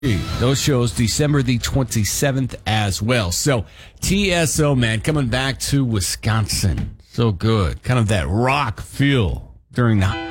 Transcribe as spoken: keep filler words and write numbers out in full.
Those shows December the twenty-seventh as well. So T S O, man, coming back to Wisconsin. So good. Kind of that rock feel during the